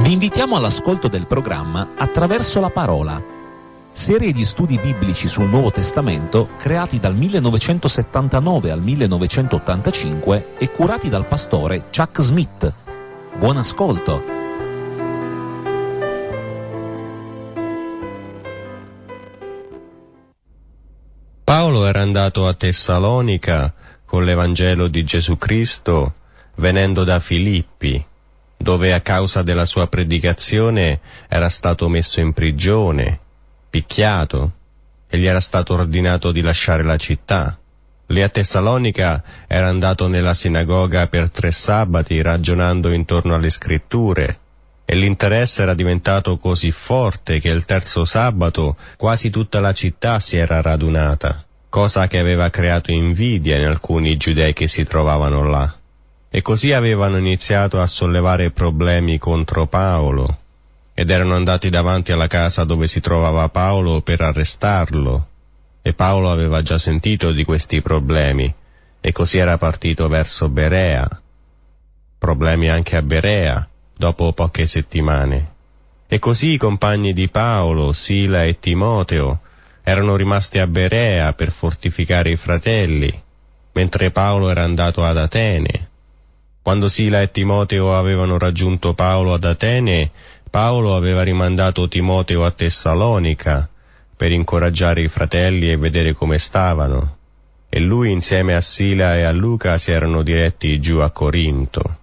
Vi invitiamo all'ascolto del programma Attraverso la Parola, serie di studi biblici sul Nuovo Testamento creati dal 1979 al 1985 e curati dal pastore Chuck Smith. Buon ascolto! Paolo era andato a Tessalonica con l'Evangelo di Gesù Cristo, venendo da Filippi, dove a causa della sua predicazione era stato messo in prigione, picchiato, e gli era stato ordinato di lasciare la città. Lì a Tessalonica era andato nella sinagoga per 3 sabati ragionando intorno alle scritture, e l'interesse era diventato così forte che il 3° sabato quasi tutta la città si era radunata, cosa che aveva creato invidia in alcuni giudei che si trovavano là. E così avevano iniziato a sollevare problemi contro Paolo, ed erano andati davanti alla casa dove si trovava Paolo per arrestarlo, e Paolo aveva già sentito di questi problemi, e così era partito verso Berea. Problemi anche a Berea, dopo poche settimane. E così i compagni di Paolo, Sila e Timoteo, erano rimasti a Berea per fortificare i fratelli, mentre Paolo era andato ad Atene. Quando Sila e Timoteo avevano raggiunto Paolo ad Atene, Paolo aveva rimandato Timoteo a Tessalonica per incoraggiare i fratelli e vedere come stavano, e lui insieme a Sila e a Luca si erano diretti giù a Corinto.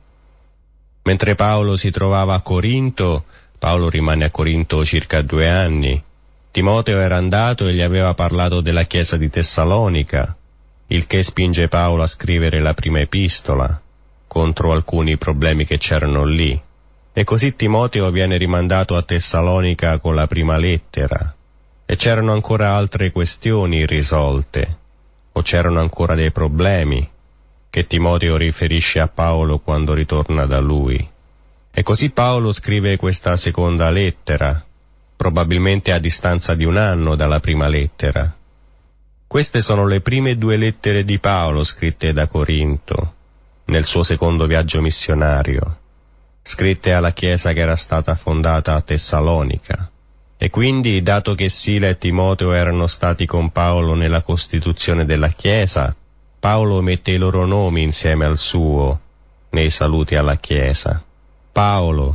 Mentre Paolo si trovava a Corinto, Paolo rimane a Corinto circa 2 anni, Timoteo era andato e gli aveva parlato della chiesa di Tessalonica, il che spinge Paolo a scrivere la prima epistola, contro alcuni problemi che c'erano lì. E così Timoteo viene rimandato a Tessalonica con la prima lettera. E c'erano ancora altre questioni irrisolte, o c'erano ancora dei problemi, che Timoteo riferisce a Paolo quando ritorna da lui. E così Paolo scrive questa seconda lettera, probabilmente a distanza di 1 anno dalla prima lettera. Queste sono le prime 2 lettere di Paolo scritte da Corinto, nel suo secondo viaggio missionario, scritte alla chiesa che era stata fondata a Tessalonica. E quindi, dato che Sila e Timoteo erano stati con Paolo nella costituzione della chiesa, Paolo mette i loro nomi insieme al suo nei saluti alla chiesa. Paolo,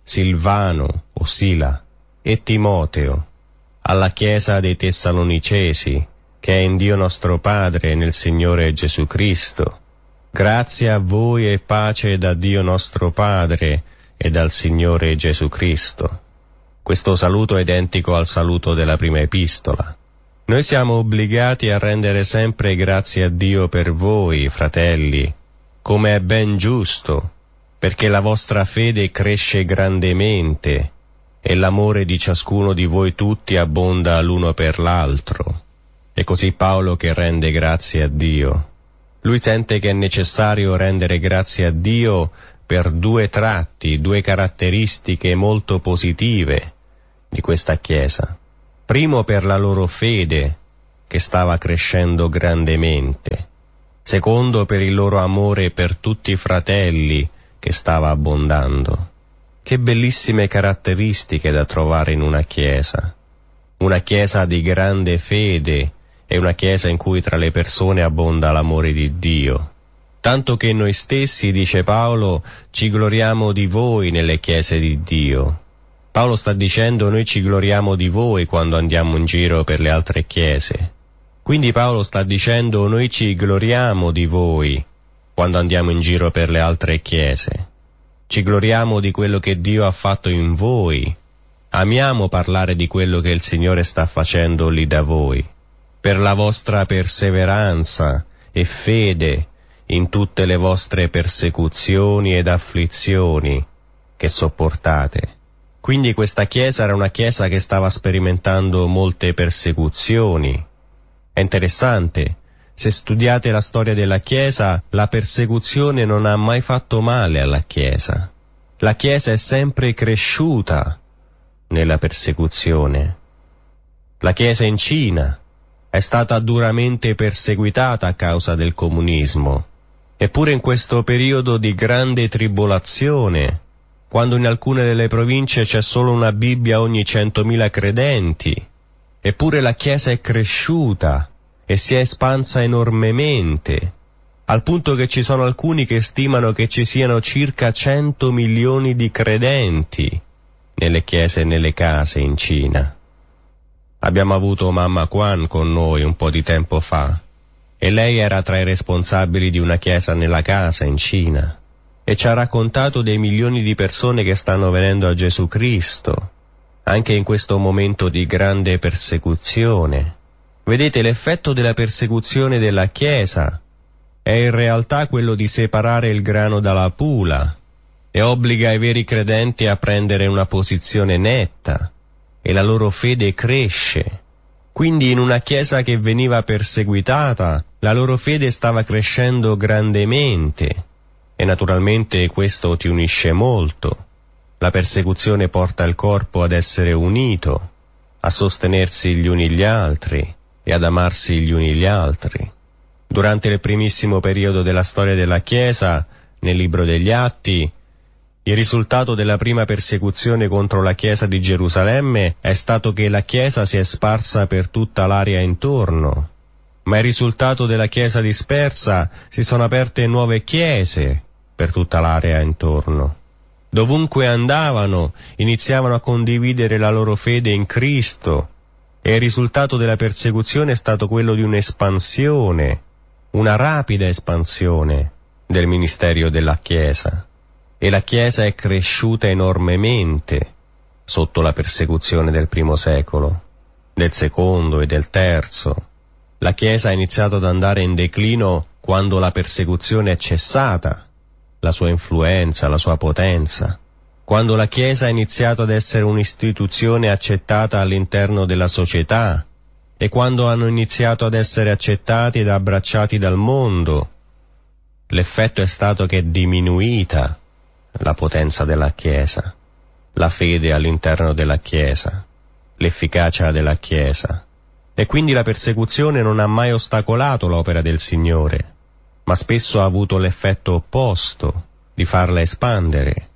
Silvano o Sila e Timoteo, alla chiesa dei Tessalonicesi, che è in Dio nostro Padre e nel Signore Gesù Cristo. Grazie a voi e pace da Dio nostro Padre e dal Signore Gesù Cristo. Questo saluto è identico al saluto della prima epistola. Noi siamo obbligati a rendere sempre grazie a Dio per voi, fratelli, come è ben giusto, perché la vostra fede cresce grandemente e l'amore di ciascuno di voi tutti abbonda l'uno per l'altro. È così Paolo che rende grazie a Dio. Lui sente che è necessario rendere grazie a Dio per 2 tratti, 2 caratteristiche molto positive di questa Chiesa. Primo, per la loro fede, che stava crescendo grandemente. Secondo, per il loro amore per tutti i fratelli, che stava abbondando. Che bellissime caratteristiche da trovare in una Chiesa. Una Chiesa di grande fede, è una Chiesa in cui tra le persone abbonda l'amore di Dio. Tanto che noi stessi, dice Paolo, ci gloriamo di voi nelle chiese di Dio. Paolo sta dicendo: noi ci gloriamo di voi quando andiamo in giro per le altre chiese. Quindi Paolo sta dicendo: noi ci gloriamo di voi quando andiamo in giro per le altre chiese. Ci gloriamo di quello che Dio ha fatto in voi. Amiamo parlare di quello che il Signore sta facendo lì da voi, per la vostra perseveranza e fede in tutte le vostre persecuzioni ed afflizioni che sopportate. Quindi questa Chiesa era una Chiesa che stava sperimentando molte persecuzioni. È interessante, se studiate la storia della Chiesa, la persecuzione non ha mai fatto male alla Chiesa. La Chiesa è sempre cresciuta nella persecuzione. La Chiesa in Cina è stata duramente perseguitata a causa del comunismo. Eppure in questo periodo di grande tribolazione quando in alcune delle province c'è solo una Bibbia ogni 100.000 credenti. Eppure la Chiesa è cresciuta e si è espansa enormemente, al punto che ci sono alcuni che stimano che ci siano circa 100 milioni di credenti nelle chiese e nelle case in Cina. Abbiamo avuto Mamma Quan con noi un po' di tempo fa, e lei era tra i responsabili di una chiesa nella casa in Cina, e ci ha raccontato dei milioni di persone che stanno venendo a Gesù Cristo, anche in questo momento di grande persecuzione. Vedete, l'effetto della persecuzione della Chiesa è in realtà quello di separare il grano dalla pula e obbliga i veri credenti a prendere una posizione netta, e la loro fede cresce. Quindi in una Chiesa che veniva perseguitata, la loro fede stava crescendo grandemente, e naturalmente questo ti unisce molto. La persecuzione porta il corpo ad essere unito, a sostenersi gli uni gli altri e ad amarsi gli uni gli altri. Durante il primissimo periodo della storia della Chiesa, nel libro degli Atti, il risultato della prima persecuzione contro la Chiesa di Gerusalemme è stato che la Chiesa si è sparsa per tutta l'area intorno, ma il risultato della Chiesa dispersa si sono aperte nuove chiese per tutta l'area intorno. Dovunque andavano, iniziavano a condividere la loro fede in Cristo, e il risultato della persecuzione è stato quello di un'espansione, una rapida espansione del ministero della Chiesa. E la Chiesa è cresciuta enormemente sotto la persecuzione del primo secolo, del secondo e del terzo. La Chiesa ha iniziato ad andare in declino quando la persecuzione è cessata, la sua influenza, la sua potenza, quando la Chiesa ha iniziato ad essere un'istituzione accettata all'interno della società e quando hanno iniziato ad essere accettati ed abbracciati dal mondo. L'effetto è stato che è diminuita la potenza della Chiesa, la fede all'interno della Chiesa, l'efficacia della Chiesa, e quindi la persecuzione non ha mai ostacolato l'opera del Signore, ma spesso ha avuto l'effetto opposto, di farla espandere.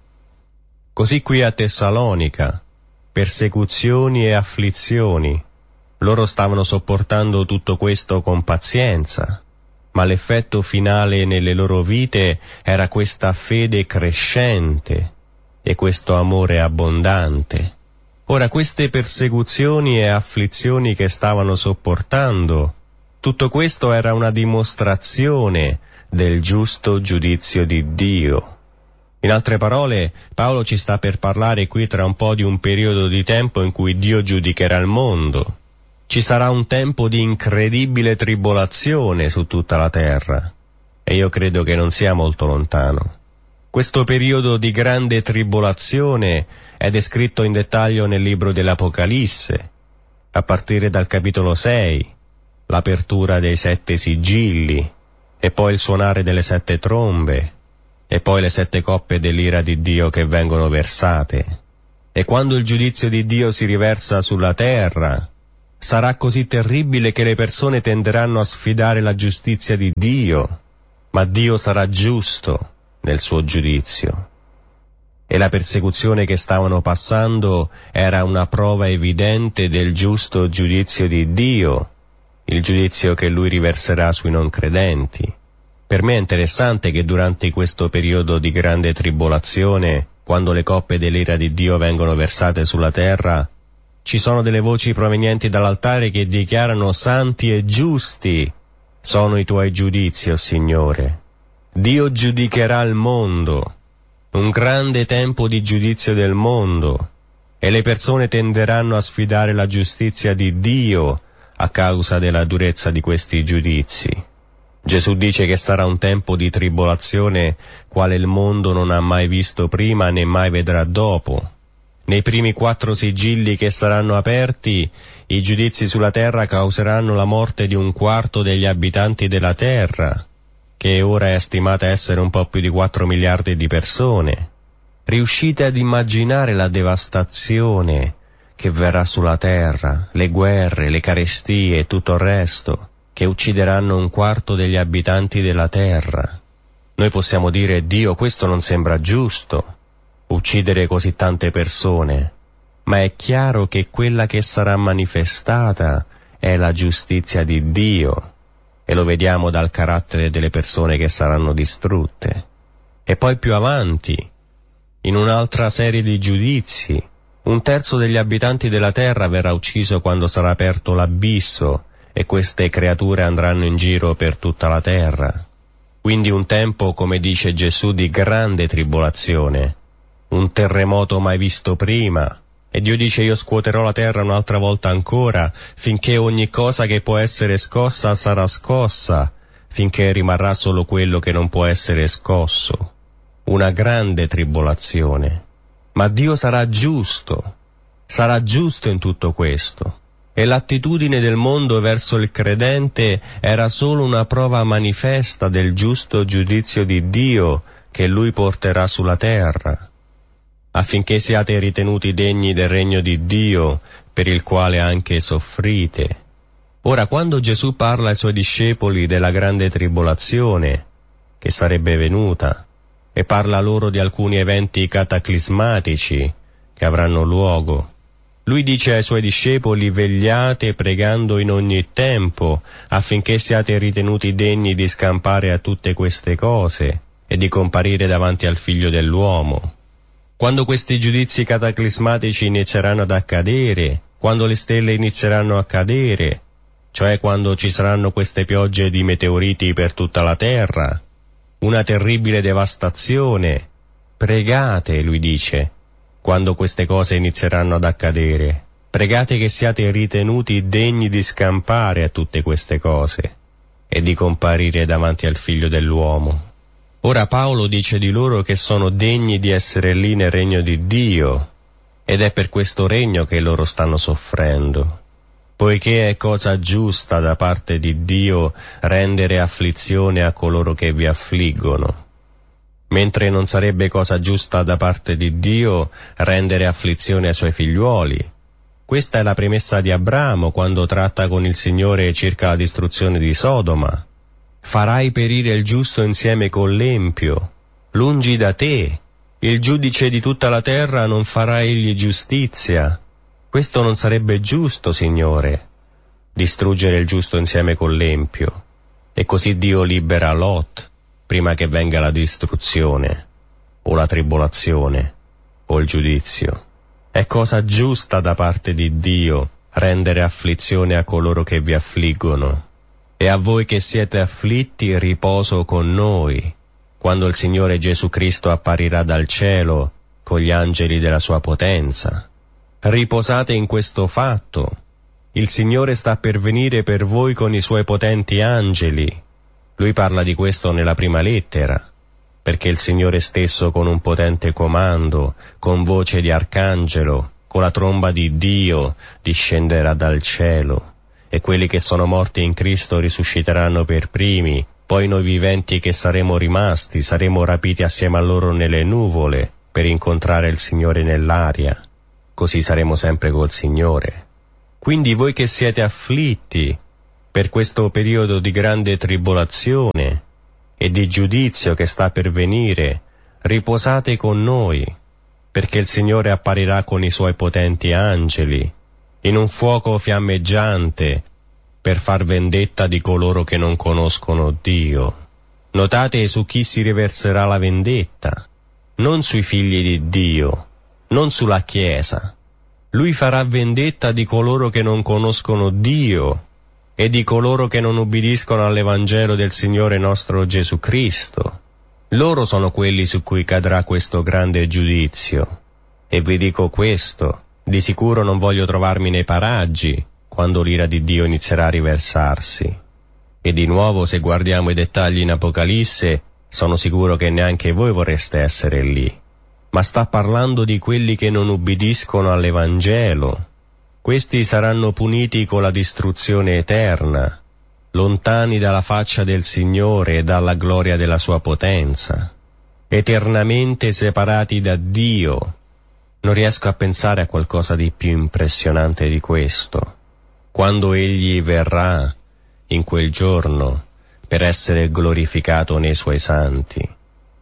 Così qui a Tessalonica, persecuzioni e afflizioni, loro stavano sopportando tutto questo con pazienza, ma l'effetto finale nelle loro vite era questa fede crescente e questo amore abbondante. Ora, queste persecuzioni e afflizioni che stavano sopportando, tutto questo era una dimostrazione del giusto giudizio di Dio. In altre parole, Paolo ci sta per parlare qui tra un po' di un periodo di tempo in cui Dio giudicherà il mondo. Ci sarà un tempo di incredibile tribolazione su tutta la terra, e io credo che non sia molto lontano. Questo periodo di grande tribolazione è descritto in dettaglio nel libro dell'Apocalisse, a partire dal capitolo 6, l'apertura dei 7 sigilli, e poi il suonare delle 7 trombe, e poi le 7 coppe dell'ira di Dio che vengono versate. E quando il giudizio di Dio si riversa sulla terra, sarà così terribile che le persone tenderanno a sfidare la giustizia di Dio, ma Dio sarà giusto nel suo giudizio. E la persecuzione che stavano passando era una prova evidente del giusto giudizio di Dio, il giudizio che Lui riverserà sui non credenti. Per me è interessante che durante questo periodo di grande tribolazione, quando le coppe dell'ira di Dio vengono versate sulla terra, ci sono delle voci provenienti dall'altare che dichiarano: santi e giusti sono i tuoi giudizi, o Signore. Dio giudicherà il mondo, un grande tempo di giudizio del mondo, e le persone tenderanno a sfidare la giustizia di Dio a causa della durezza di questi giudizi. Gesù dice che sarà un tempo di tribolazione quale il mondo non ha mai visto prima né mai vedrà dopo. Nei primi 4 sigilli che saranno aperti, i giudizi sulla terra causeranno la morte di 1/4 degli abitanti della terra, che ora è stimata essere un po' più di 4 miliardi di persone. Riuscite ad immaginare la devastazione che verrà sulla terra, le guerre, le carestie e tutto il resto, che uccideranno 1/4 degli abitanti della terra? Noi possiamo dire: Dio, questo non sembra giusto. uccidere così tante persone, ma è chiaro che quella che sarà manifestata è la giustizia di Dio, e lo vediamo dal carattere delle persone che saranno distrutte. E poi più avanti, in un'altra serie di giudizi, 1/3 degli abitanti della terra verrà ucciso quando sarà aperto l'abisso, e queste creature andranno in giro per tutta la terra. Quindi un tempo, come dice Gesù, di grande tribolazione, un terremoto mai visto prima, e Dio dice: io scuoterò la terra un'altra volta ancora, finché ogni cosa che può essere scossa sarà scossa, finché rimarrà solo quello che non può essere scosso. Una grande tribolazione. Ma Dio sarà giusto in tutto questo. E l'attitudine del mondo verso il credente era solo una prova manifesta del giusto giudizio di Dio che Lui porterà sulla terra, affinché siate ritenuti degni del regno di Dio, per il quale anche soffrite. Ora, quando Gesù parla ai Suoi discepoli della grande tribolazione che sarebbe venuta, e parla loro di alcuni eventi cataclismatici che avranno luogo, Lui dice ai Suoi discepoli: vegliate pregando in ogni tempo, affinché siate ritenuti degni di scampare a tutte queste cose e di comparire davanti al Figlio dell'uomo. Quando questi giudizi cataclismatici inizieranno ad accadere, quando le stelle inizieranno a cadere, cioè quando ci saranno queste piogge di meteoriti per tutta la terra, una terribile devastazione, pregate, Lui dice, quando queste cose inizieranno ad accadere. Pregate che siate ritenuti degni di scampare a tutte queste cose e di comparire davanti al Figlio dell'uomo. Ora Paolo dice di loro che sono degni di essere lì nel regno di Dio, ed è per questo regno che loro stanno soffrendo, poiché è cosa giusta da parte di Dio rendere afflizione a coloro che vi affliggono, mentre non sarebbe cosa giusta da parte di Dio rendere afflizione ai Suoi figliuoli. Questa è la premessa di Abramo quando tratta con il Signore circa la distruzione di Sodoma. Farai perire il giusto insieme con l'empio, lungi da te, il giudice di tutta la terra non farà egli giustizia. Questo non sarebbe giusto, Signore, distruggere il giusto insieme con l'empio. E così Dio libera Lot, prima che venga la distruzione, o la tribolazione, o il giudizio. È cosa giusta da parte di Dio rendere afflizione a coloro che vi affliggono. E a voi che siete afflitti riposo con noi, quando il Signore Gesù Cristo apparirà dal cielo con gli angeli della sua potenza. Riposate in questo fatto. Il Signore sta per venire per voi con i Suoi potenti angeli. Lui parla di questo nella prima lettera, perché il Signore stesso con un potente comando, con voce di arcangelo, con la tromba di Dio, discenderà dal cielo. E quelli che sono morti in Cristo risusciteranno per primi, poi noi viventi che saremo rimasti saremo rapiti assieme a loro nelle nuvole per incontrare il Signore nell'aria. Così saremo sempre col Signore. Quindi voi che siete afflitti per questo periodo di grande tribolazione e di giudizio che sta per venire, riposate con noi, perché il Signore apparirà con i Suoi potenti angeli, in un fuoco fiammeggiante, per far vendetta di coloro che non conoscono Dio. Notate su chi si riverserà la vendetta, non sui figli di Dio, non sulla Chiesa. Lui farà vendetta di coloro che non conoscono Dio e di coloro che non ubbidiscono all'Evangelo del Signore nostro Gesù Cristo. Loro sono quelli su cui cadrà questo grande giudizio. E vi dico questo: di sicuro non voglio trovarmi nei paraggi quando l'ira di Dio inizierà a riversarsi. E di nuovo, se guardiamo i dettagli in Apocalisse, sono sicuro che neanche voi vorreste essere lì. Ma sta parlando di quelli che non ubbidiscono all'Evangelo. Questi saranno puniti con la distruzione eterna, lontani dalla faccia del Signore e dalla gloria della sua potenza, eternamente separati da Dio. Non riesco a pensare a qualcosa di più impressionante di questo. Quando Egli verrà in quel giorno per essere glorificato nei Suoi santi,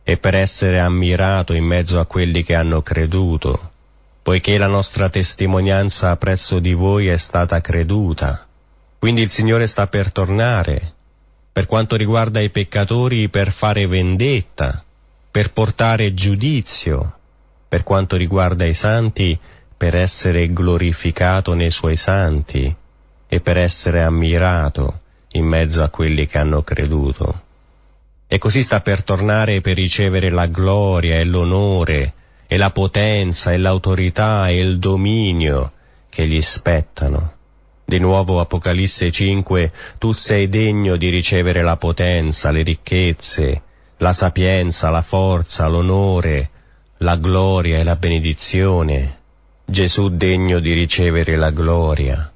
e per essere ammirato in mezzo a quelli che hanno creduto, poiché la nostra testimonianza presso di voi è stata creduta. Quindi il Signore sta per tornare, per quanto riguarda i peccatori, per fare vendetta, per portare giudizio, per quanto riguarda i santi, per essere glorificato nei suoi santi e per essere ammirato in mezzo a quelli che hanno creduto. E così sta per tornare per ricevere la gloria e l'onore e la potenza e l'autorità e il dominio che gli spettano. Di nuovo Apocalisse 5, tu sei degno di ricevere la potenza, le ricchezze, la sapienza, la forza, l'onore, la gloria e la benedizione. Gesù degno di ricevere la gloria,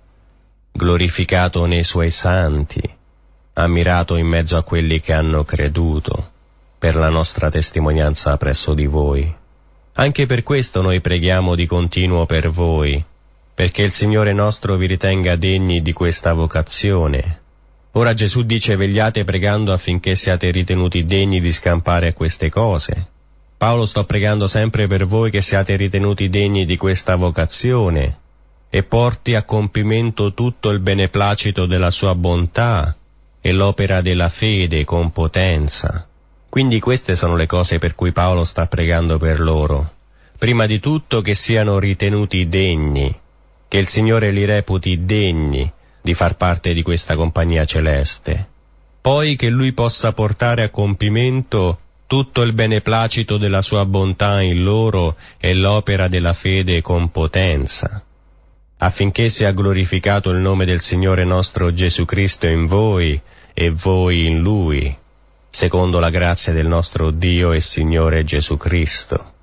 glorificato nei suoi santi, ammirato in mezzo a quelli che hanno creduto, per la nostra testimonianza presso di voi. Anche per questo noi preghiamo di continuo per voi, perché il Signore nostro vi ritenga degni di questa vocazione. Ora Gesù dice: vegliate pregando affinché siate ritenuti degni di scampare a queste cose. Paolo, sto pregando sempre per voi che siate ritenuti degni di questa vocazione e porti a compimento tutto il beneplacito della sua bontà e l'opera della fede con potenza. Quindi queste sono le cose per cui Paolo sta pregando per loro. Prima di tutto che siano ritenuti degni, che il Signore li reputi degni di far parte di questa compagnia celeste. Poi che Lui possa portare a compimento tutto il beneplacito della sua bontà in loro e l'opera della fede con potenza, affinché sia glorificato il nome del Signore nostro Gesù Cristo in voi e voi in Lui, secondo la grazia del nostro Dio e Signore Gesù Cristo.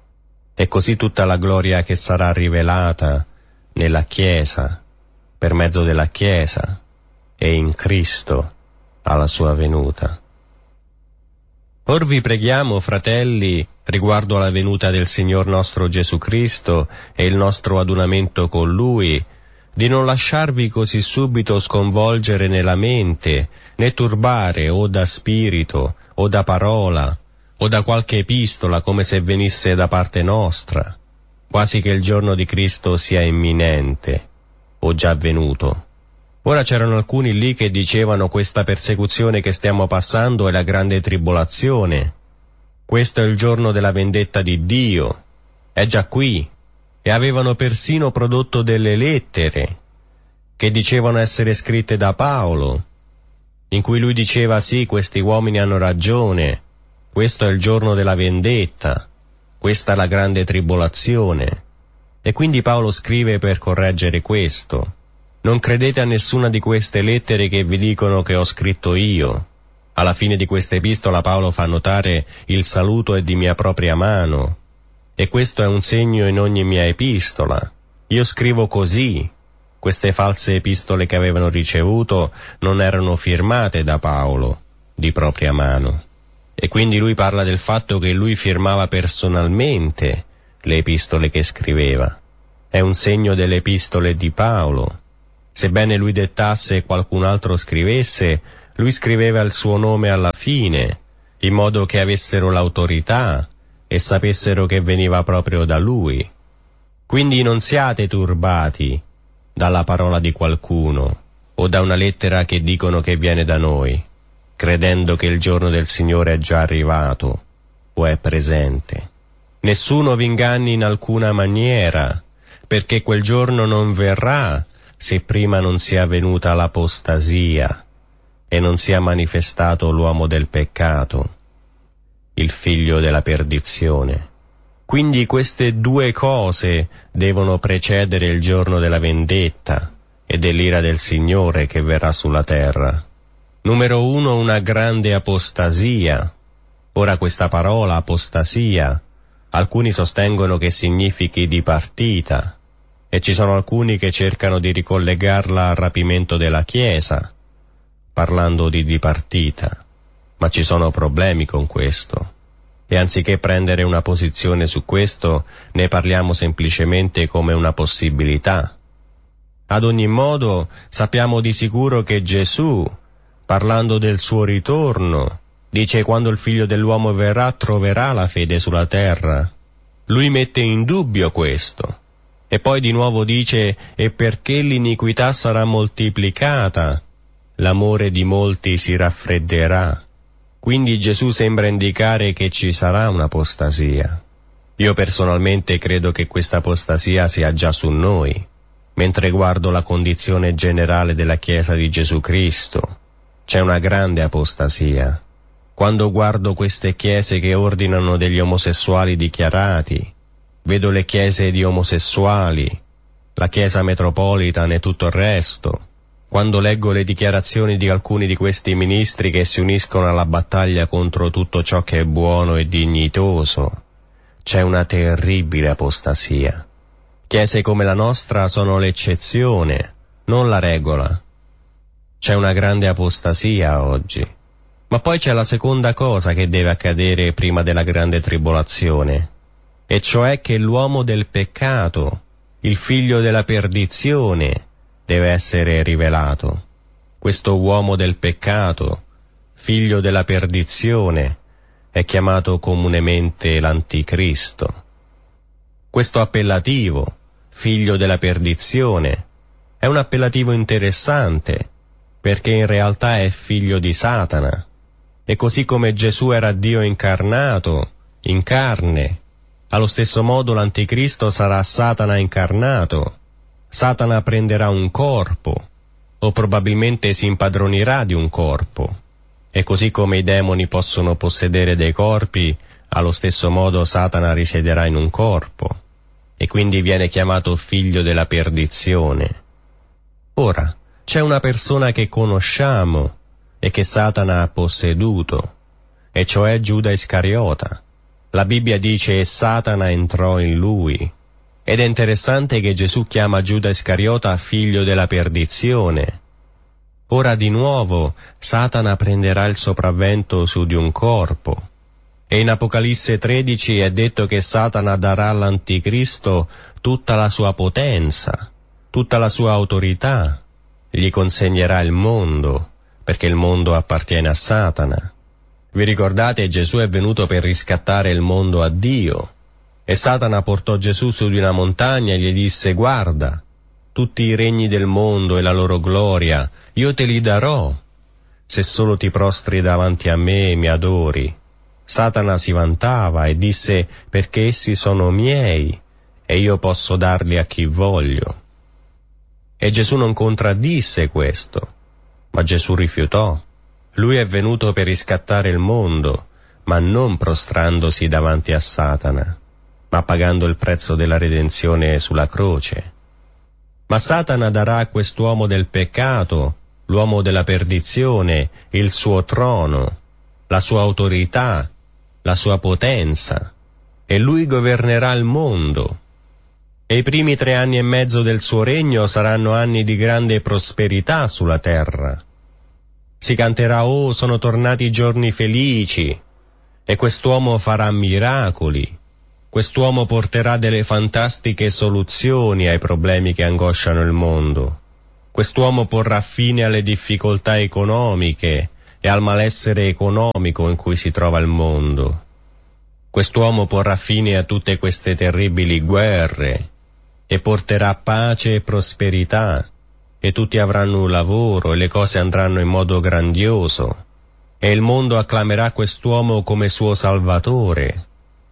E così tutta la gloria che sarà rivelata nella Chiesa, per mezzo della Chiesa e in Cristo alla sua venuta. Or vi preghiamo, fratelli, riguardo alla venuta del Signor nostro Gesù Cristo e il nostro adunamento con Lui, di non lasciarvi così subito sconvolgere nella mente, né turbare o da spirito, o da parola, o da qualche epistola come se venisse da parte nostra, quasi che il giorno di Cristo sia imminente, o già venuto. Ora c'erano alcuni lì che dicevano: questa persecuzione che stiamo passando è la grande tribolazione. Questo è il giorno della vendetta di Dio. È già qui. E avevano persino prodotto delle lettere che dicevano essere scritte da Paolo, in cui lui diceva: sì, questi uomini hanno ragione. Questo è il giorno della vendetta. Questa è la grande tribolazione. E quindi Paolo scrive per correggere questo. Non credete a nessuna di queste lettere che vi dicono che ho scritto io. Alla fine di questa epistola Paolo fa notare: il saluto è di mia propria mano, e questo è un segno in ogni mia epistola. Io scrivo così. Queste false epistole che avevano ricevuto non erano firmate da Paolo di propria mano. E quindi lui parla del fatto che lui firmava personalmente le epistole che scriveva. È un segno delle epistole di Paolo. Sebbene lui dettasse e qualcun altro scrivesse, lui scriveva il suo nome alla fine, in modo che avessero l'autorità e sapessero che veniva proprio da lui. Quindi non siate turbati dalla parola di qualcuno o da una lettera che dicono che viene da noi, credendo che il giorno del Signore è già arrivato o è presente. Nessuno vi inganni in alcuna maniera, perché quel giorno non verrà se prima non sia venuta l'apostasia e non sia manifestato l'uomo del peccato, il figlio della perdizione. Quindi queste due cose devono precedere il giorno della vendetta e dell'ira del Signore che verrà sulla terra. Numero 1, una grande apostasia. Ora questa parola apostasia, alcuni sostengono che significhi dipartita, e ci sono alcuni che cercano di ricollegarla al rapimento della Chiesa, parlando di dipartita, ma ci sono problemi con questo. E anziché prendere una posizione su questo, ne parliamo semplicemente come una possibilità. Ad ogni modo, sappiamo di sicuro che Gesù, parlando del suo ritorno, Dice: quando il Figlio dell'uomo verrà, troverà la fede sulla terra? Lui mette in dubbio questo. E poi di nuovo dice: e perché l'iniquità sarà moltiplicata, l'amore di molti si raffredderà. Quindi Gesù sembra indicare che ci sarà un'apostasia. Io personalmente credo che questa apostasia sia già su noi, mentre guardo la condizione generale della Chiesa di Gesù Cristo. C'è una grande apostasia. Quando guardo queste chiese che ordinano degli omosessuali dichiarati, vedo le chiese di omosessuali, la Chiesa Metropolitan e tutto il resto. Quando leggo le dichiarazioni di alcuni di questi ministri che si uniscono alla battaglia contro tutto ciò che è buono e dignitoso, c'è una terribile apostasia. Chiese come la nostra sono l'eccezione, non la regola. C'è una grande apostasia oggi. Ma poi c'è la seconda cosa che deve accadere prima della grande tribolazione, e cioè che l'uomo del peccato, il figlio della perdizione, deve essere rivelato. Questo uomo del peccato, figlio della perdizione, è chiamato comunemente l'Anticristo. Questo appellativo, figlio della perdizione, è un appellativo interessante, perché in realtà è figlio di Satana. E così come Gesù era Dio incarnato, in carne, allo stesso modo l'Anticristo sarà Satana incarnato. Satana prenderà un corpo, o probabilmente si impadronirà di un corpo. E così come i demoni possono possedere dei corpi, allo stesso modo Satana risiederà in un corpo, e quindi viene chiamato figlio della perdizione. Ora, c'è una persona che conosciamo e che Satana ha posseduto, e cioè Giuda Iscariota. La Bibbia dice: e Satana entrò in lui. Ed è interessante che Gesù chiama Giuda Iscariota figlio della perdizione. Ora di nuovo Satana prenderà il sopravvento su di un corpo. E in Apocalisse 13 è detto che Satana darà all'Anticristo tutta la sua potenza, tutta la sua autorità. Gli consegnerà il mondo, perché il mondo appartiene a Satana. Vi ricordate, Gesù è venuto per riscattare il mondo a Dio, e Satana portò Gesù su di una montagna e gli disse: guarda, tutti i regni del mondo e la loro gloria io te li darò, se solo ti prostri davanti a me e mi adori. Satana si vantava e disse: perché essi sono miei e io posso darli a chi voglio. E Gesù non contraddisse questo, ma Gesù rifiutò. Lui è venuto per riscattare il mondo, ma non prostrandosi davanti a Satana, ma pagando il prezzo della redenzione sulla croce. Ma Satana darà a quest'uomo del peccato, l'uomo della perdizione, il suo trono, la sua autorità, la sua potenza, e lui governerà il mondo. E i primi 3 anni e mezzo del suo regno saranno anni di grande prosperità sulla terra. Si canterà: oh, sono tornati giorni felici, e quest'uomo farà miracoli. Quest'uomo porterà delle fantastiche soluzioni ai problemi che angosciano il mondo. Quest'uomo porrà fine alle difficoltà economiche e al malessere economico in cui si trova il mondo. Quest'uomo porrà fine a tutte queste terribili guerre e porterà pace e prosperità, e tutti avranno un lavoro e le cose andranno in modo grandioso, e il mondo acclamerà quest'uomo come suo Salvatore.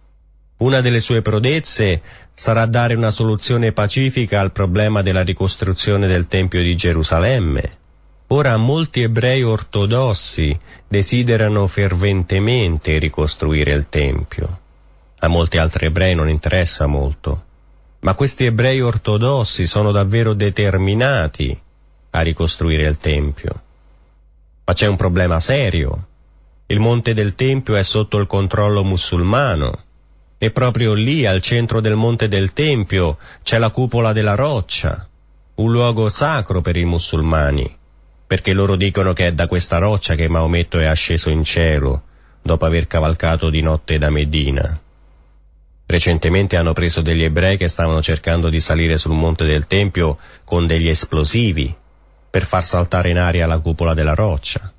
Una delle sue prodezze sarà dare una soluzione pacifica al problema della ricostruzione del Tempio di Gerusalemme. Ora molti ebrei ortodossi desiderano ferventemente ricostruire il Tempio. A molti altri ebrei non interessa molto, ma questi ebrei ortodossi sono davvero determinati a ricostruire il Tempio. Ma c'è un problema serio. Il Monte del Tempio è sotto il controllo musulmano, e proprio lì, al centro del Monte del Tempio, c'è la cupola della roccia, un luogo sacro per i musulmani, perché loro dicono che è da questa roccia che Maometto è asceso in cielo, dopo aver cavalcato di notte da Medina. Recentemente hanno preso degli ebrei che stavano cercando di salire sul Monte del Tempio con degli esplosivi per far saltare in aria la cupola della roccia.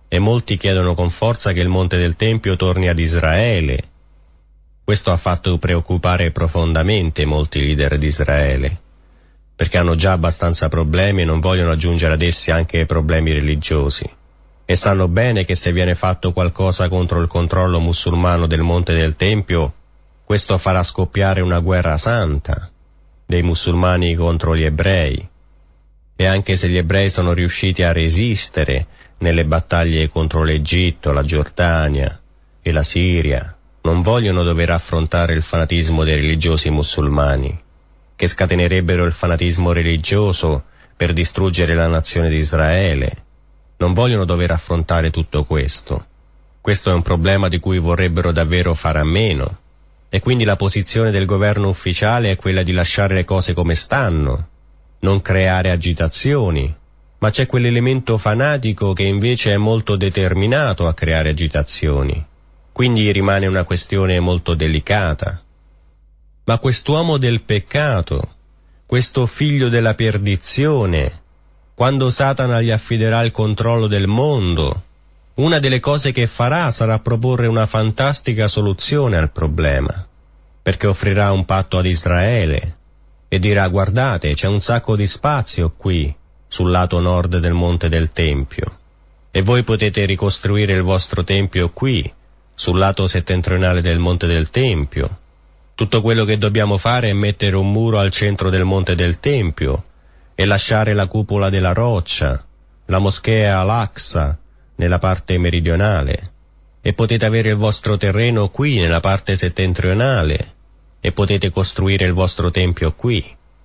e molti chiedono con forza che il monte del Tempio torni ad Israele. Questo ha fatto preoccupare profondamente molti leader di Israele, perché hanno già abbastanza problemi e non vogliono aggiungere ad essi anche problemi religiosi. E sanno bene che se viene fatto qualcosa contro il controllo musulmano del monte del Tempio, questo farà scoppiare una guerra santa dei musulmani contro gli ebrei. E anche se gli ebrei sono riusciti a resistere nelle battaglie contro l'Egitto, la Giordania e la Siria, non vogliono dover affrontare il fanatismo dei religiosi musulmani, che scatenerebbero il fanatismo religioso per distruggere la nazione di Israele. Non vogliono dover affrontare tutto questo. Questo è un problema di cui vorrebbero davvero fare a meno. E quindi la posizione del governo ufficiale è quella di lasciare le cose come stanno, non creare agitazioni. Ma c'è quell'elemento fanatico che invece è molto determinato a creare agitazioni. Quindi rimane una questione molto delicata. Ma quest'uomo del peccato, questo figlio della perdizione, quando Satana gli affiderà il controllo del mondo, una delle cose che farà sarà proporre una fantastica soluzione al problema, perché offrirà un patto ad Israele e dirà: guardate, c'è un sacco di spazio qui, sul lato nord del monte del Tempio, e voi potete ricostruire il vostro Tempio qui, sul lato settentrionale del monte del Tempio. Tutto quello che dobbiamo fare è mettere un muro al centro del monte del Tempio e lasciare la cupola della roccia, la moschea Al-Aqsa nella parte meridionale, e potete avere il vostro terreno qui nella parte settentrionale e potete costruire il vostro tempio qui.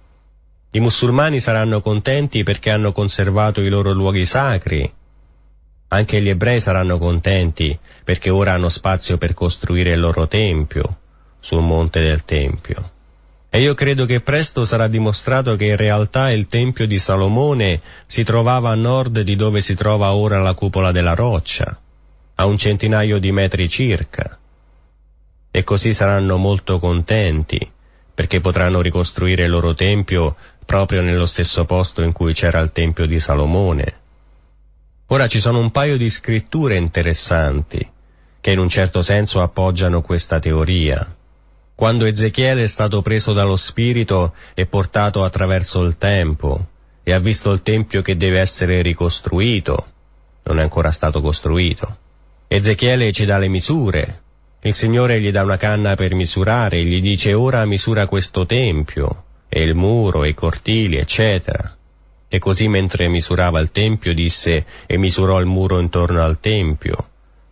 I musulmani saranno contenti perché hanno conservato i loro luoghi sacri. Anche gli ebrei saranno contenti perché ora hanno spazio per costruire il loro tempio sul monte del Tempio. E io credo che presto sarà dimostrato che in realtà il Tempio di Salomone si trovava a nord di dove si trova ora la cupola della roccia, a 1 centinaio di metri circa. E così saranno molto contenti, perché potranno ricostruire il loro Tempio proprio nello stesso posto in cui c'era il Tempio di Salomone. Ora ci sono un paio di scritture interessanti, che in un certo senso appoggiano questa teoria. Quando Ezechiele è stato preso dallo Spirito e portato attraverso il tempo e ha visto il Tempio che deve essere ricostruito, non è ancora stato costruito, Ezechiele ci dà le misure. Il Signore gli dà una canna per misurare e gli dice: ora misura questo Tempio, e il muro, e i cortili, eccetera. E così mentre misurava il Tempio disse: e misurò il muro intorno al Tempio,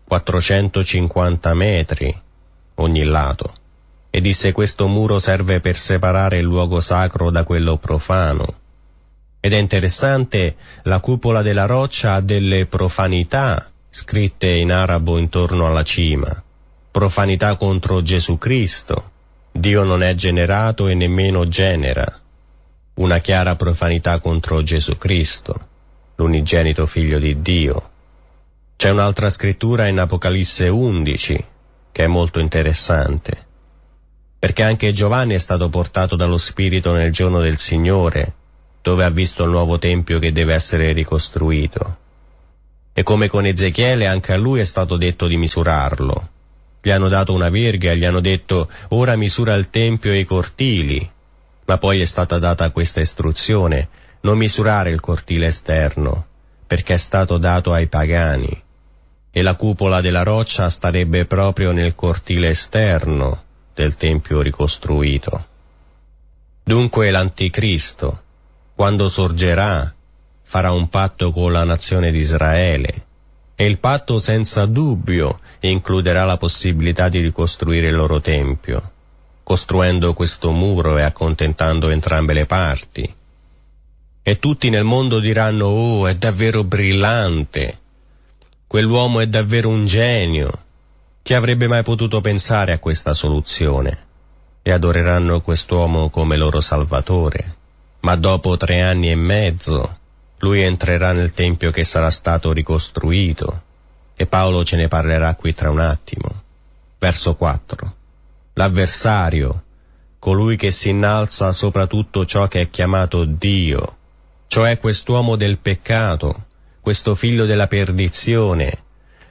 450 metri ogni lato. E disse: questo muro serve per separare il luogo sacro da quello profano. Ed è interessante, la cupola della roccia ha delle profanità scritte in arabo intorno alla cima. Profanità contro Gesù Cristo. Dio non è generato e nemmeno genera. Una chiara profanità contro Gesù Cristo, l'unigenito figlio di Dio. C'è un'altra scrittura in Apocalisse 11 che è molto interessante, perché anche Giovanni è stato portato dallo Spirito nel giorno del Signore, dove ha visto il nuovo Tempio che deve essere ricostruito. E come con Ezechiele, anche a lui è stato detto di misurarlo. Gli hanno dato una verga e gli hanno detto: ora misura il Tempio e i cortili. Ma poi è stata data questa istruzione: non misurare il cortile esterno, perché è stato dato ai pagani. E la cupola della roccia starebbe proprio nel cortile esterno del Tempio ricostruito. Dunque l'Anticristo, quando sorgerà, farà un patto con la nazione di Israele, e il patto senza dubbio includerà la possibilità di ricostruire il loro Tempio, costruendo questo muro e accontentando entrambe le parti. E tutti nel mondo diranno: oh, è davvero brillante, quell'uomo è davvero un genio. Chi avrebbe mai potuto pensare a questa soluzione? E adoreranno quest'uomo come loro Salvatore. Ma dopo 3 anni e mezzo lui entrerà nel Tempio che sarà stato ricostruito, e Paolo ce ne parlerà qui tra un attimo. Verso 4. L'avversario, colui che si innalza sopra tutto ciò che è chiamato Dio, cioè quest'uomo del peccato, questo figlio della perdizione,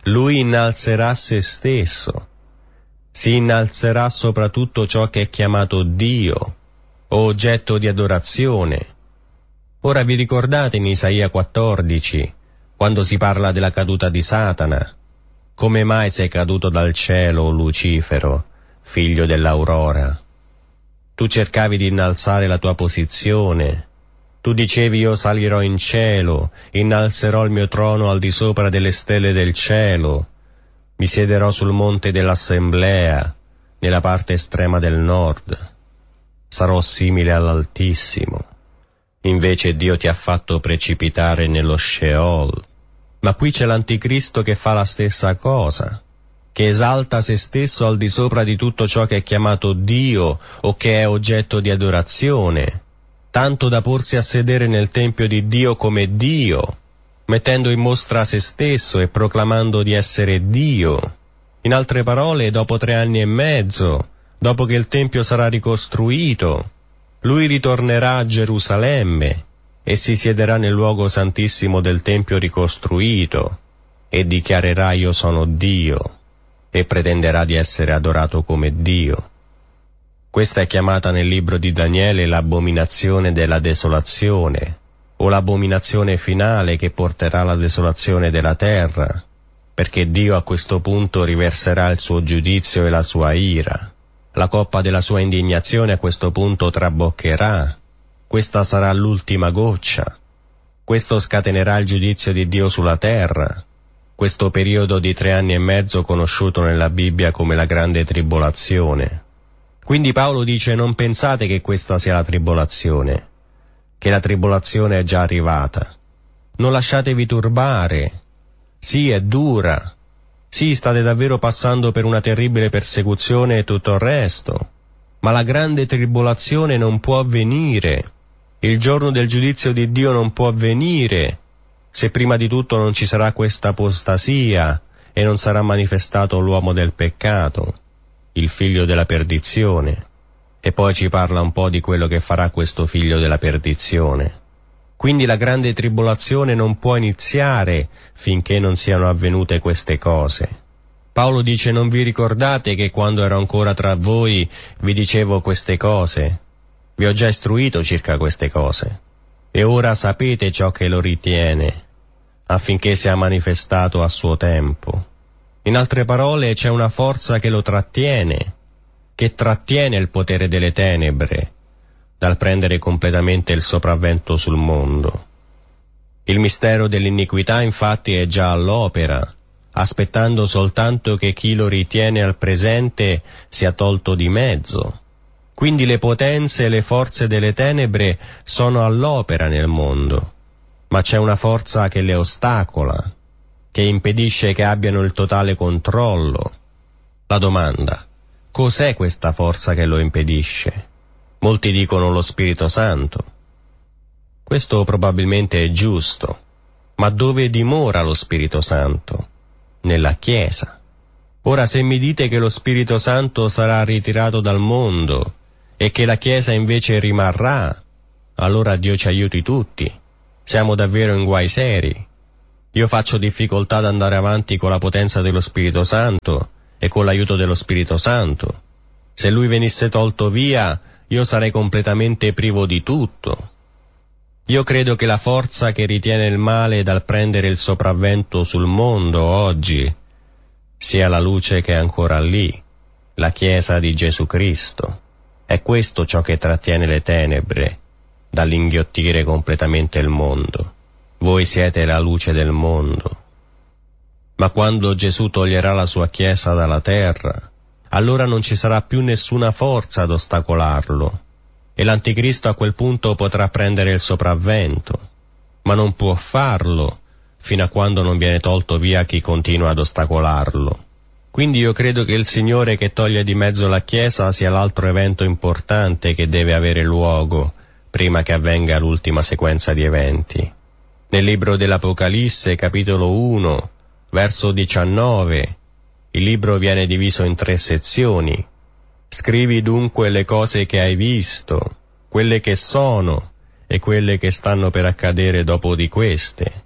Lui innalzerà se stesso. Si innalzerà sopra tutto ciò che è chiamato Dio o oggetto di adorazione. Ora vi ricordate in Isaia 14, quando si parla della caduta di Satana? Come mai sei caduto dal cielo, o Lucifero, figlio dell'aurora? Tu cercavi di innalzare la tua posizione. Tu dicevi: io salirò in cielo, innalzerò il mio trono al di sopra delle stelle del cielo, mi siederò sul monte dell'assemblea, nella parte estrema del nord. Sarò simile all'Altissimo. Invece Dio ti ha fatto precipitare nello Sheol. Ma qui c'è l'Anticristo che fa la stessa cosa, che esalta se stesso al di sopra di tutto ciò che è chiamato Dio o che è oggetto di adorazione, tanto da porsi a sedere nel tempio di Dio come Dio, mettendo in mostra se stesso e proclamando di essere Dio. In altre parole, dopo 3 anni e mezzo, dopo che il tempio sarà ricostruito, lui ritornerà a Gerusalemme e si siederà nel luogo santissimo del tempio ricostruito e dichiarerà: io sono Dio, e pretenderà di essere adorato come Dio. Questa è chiamata nel libro di Daniele l'abominazione della desolazione, o l'abominazione finale che porterà alla desolazione della terra, perché Dio a questo punto riverserà il suo giudizio e la sua ira. La coppa della sua indignazione a questo punto traboccherà. Questa sarà l'ultima goccia. Questo scatenerà il giudizio di Dio sulla terra. Questo periodo di 3 anni e mezzo conosciuto nella Bibbia come la grande tribolazione. Quindi Paolo dice: non pensate che questa sia la tribolazione, che la tribolazione è già arrivata. Non lasciatevi turbare. Sì, è dura. Sì, state davvero passando per una terribile persecuzione e tutto il resto. Ma la grande tribolazione non può avvenire. Il giorno del giudizio di Dio non può avvenire se prima di tutto non ci sarà questa apostasia e non sarà manifestato l'uomo del peccato, il figlio della perdizione. E poi ci parla un po' di quello che farà questo figlio della perdizione. Quindi la grande tribolazione non può iniziare finché non siano avvenute queste cose. Paolo dice: non vi ricordate che quando ero ancora tra voi vi dicevo queste cose? Vi ho già istruito circa queste cose. E ora sapete ciò che lo ritiene, affinché sia manifestato a suo tempo. In altre parole, c'è una forza che lo trattiene, che trattiene il potere delle tenebre dal prendere completamente il sopravvento sul mondo. Il mistero dell'iniquità infatti è già all'opera, aspettando soltanto che chi lo ritiene al presente sia tolto di mezzo. Quindi le potenze e le forze delle tenebre sono all'opera nel mondo, ma c'è una forza che le ostacola, che impedisce che abbiano il totale controllo. La domanda: cos'è questa forza che lo impedisce? Molti dicono lo Spirito Santo. Questo probabilmente è giusto, ma dove dimora lo Spirito Santo? Nella Chiesa. Ora, se mi dite che lo Spirito Santo sarà ritirato dal mondo e che la Chiesa invece rimarrà, allora Dio ci aiuti tutti. Siamo davvero in guai seri. Io faccio difficoltà ad andare avanti con la potenza dello Spirito Santo e con l'aiuto dello Spirito Santo. Se Lui venisse tolto via, io sarei completamente privo di tutto. Io credo che la forza che ritiene il male dal prendere il sopravvento sul mondo oggi sia la luce che è ancora lì, la Chiesa di Gesù Cristo. È questo ciò che trattiene le tenebre dall'inghiottire completamente il mondo. Voi siete la luce del mondo. Ma quando Gesù toglierà la sua Chiesa dalla terra, allora non ci sarà più nessuna forza ad ostacolarlo, e l'Anticristo a quel punto potrà prendere il sopravvento, ma non può farlo fino a quando non viene tolto via chi continua ad ostacolarlo. Quindi io credo che il Signore che toglie di mezzo la Chiesa sia l'altro evento importante che deve avere luogo prima che avvenga l'ultima sequenza di eventi. Nel libro dell'Apocalisse, capitolo 1, verso 19, il libro viene diviso in 3 sezioni. Scrivi dunque le cose che hai visto, quelle che sono e quelle che stanno per accadere dopo di queste.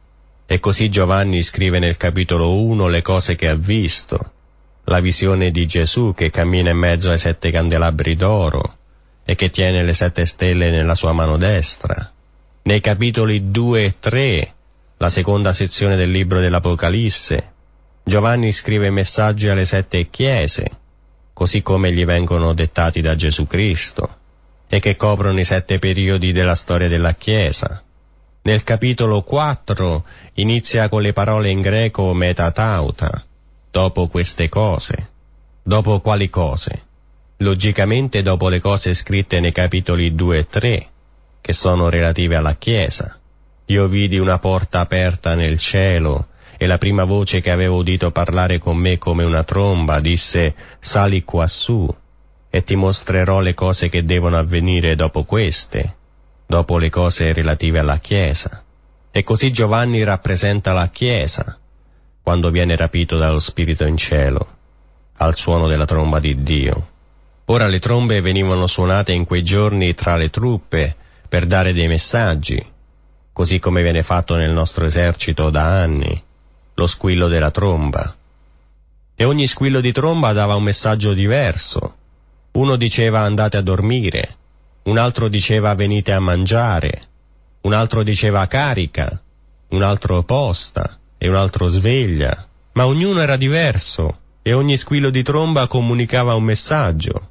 E così Giovanni scrive nel capitolo 1 le cose che ha visto, la visione di Gesù che cammina in mezzo ai 7 candelabri d'oro e che tiene le 7 stelle nella sua mano destra. Nei capitoli 2 e 3, la seconda sezione del libro dell'Apocalisse, Giovanni scrive messaggi alle 7 chiese, così come gli vengono dettati da Gesù Cristo, e che coprono i 7 periodi della storia della Chiesa. Nel capitolo 4 inizia con le parole in greco metatauta, dopo queste cose. Dopo quali cose? Logicamente dopo le cose scritte nei capitoli 2 e 3, che sono relative alla Chiesa. Io vidi una porta aperta nel cielo, e la prima voce che avevo udito parlare con me come una tromba disse: sali quassù, e ti mostrerò le cose che devono avvenire dopo queste, dopo le cose relative alla Chiesa. E così Giovanni rappresenta la Chiesa, quando viene rapito dallo Spirito in cielo, al suono della tromba di Dio. Ora le trombe venivano suonate in quei giorni tra le truppe per dare dei messaggi, così come viene fatto nel nostro esercito da anni, lo squillo della tromba. E ogni squillo di tromba dava un messaggio diverso. Uno diceva andate a dormire, un altro diceva venite a mangiare, un altro diceva carica, un altro posta e un altro sveglia, ma ognuno era diverso e ogni squillo di tromba comunicava un messaggio.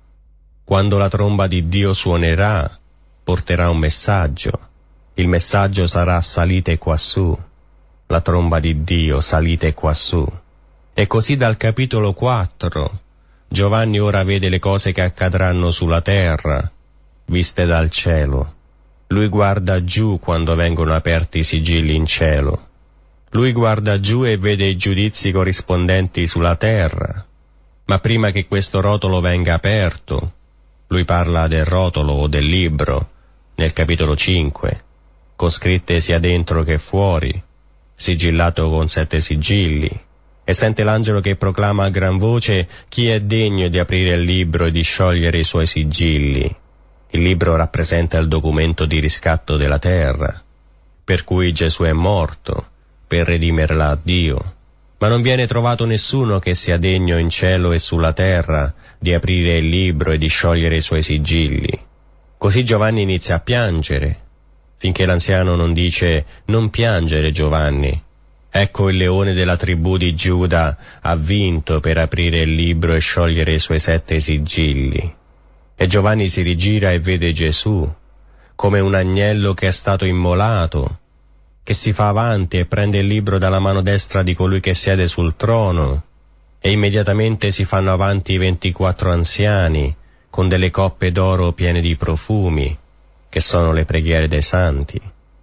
Quando la tromba di Dio suonerà, porterà un messaggio. Il messaggio sarà salite quassù. La tromba di Dio, salite quassù. E così dal capitolo 4, Giovanni ora vede le cose che accadranno sulla terra, viste dal cielo. Lui guarda giù quando vengono aperti i sigilli in cielo. Lui guarda giù e vede i giudizi corrispondenti sulla terra. Ma prima che questo rotolo venga aperto, lui parla del rotolo o del libro, nel capitolo 5, con scritte sia dentro che fuori, sigillato con 7 sigilli, e sente l'angelo che proclama a gran voce: chi è degno di aprire il libro e di sciogliere i suoi sigilli? Il libro rappresenta il documento di riscatto della terra, per cui Gesù è morto, per redimerla a Dio. Ma non viene trovato nessuno che sia degno in cielo e sulla terra di aprire il libro e di sciogliere i suoi sigilli. Così Giovanni inizia a piangere, finché l'anziano non dice: non piangere, Giovanni. Ecco il leone della tribù di Giuda ha vinto per aprire il libro e sciogliere i suoi 7 sigilli. E Giovanni si rigira e vede Gesù, come un agnello che è stato immolato, che si fa avanti e prende il libro dalla mano destra di colui che siede sul trono, e immediatamente si fanno avanti i 24 anziani, con delle coppe d'oro piene di profumi, che sono le preghiere dei santi.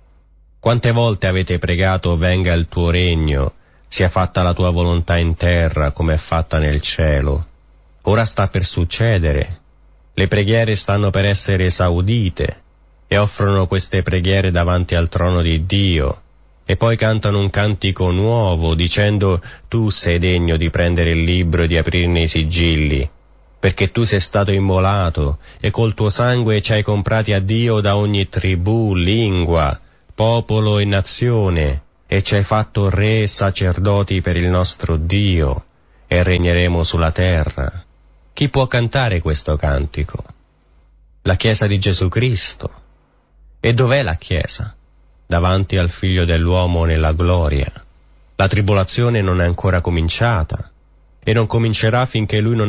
Quante volte avete pregato: venga il tuo regno, sia fatta la tua volontà in terra come è fatta nel cielo. Ora sta per succedere. Le preghiere stanno per essere esaudite, e offrono queste preghiere davanti al trono di Dio, e poi cantano un cantico nuovo, dicendo: tu sei degno di prendere il libro e di aprirne i sigilli, perché tu sei stato immolato, e col tuo sangue ci hai comprati a Dio da ogni tribù, lingua, popolo e nazione, e ci hai fatto re e sacerdoti per il nostro Dio, e regneremo sulla terra. Chi può cantare questo cantico? La Chiesa di Gesù Cristo. E dov'è la Chiesa? Davanti al Figlio dell'uomo nella gloria. La tribolazione non è ancora cominciata, e non comincerà finché lui non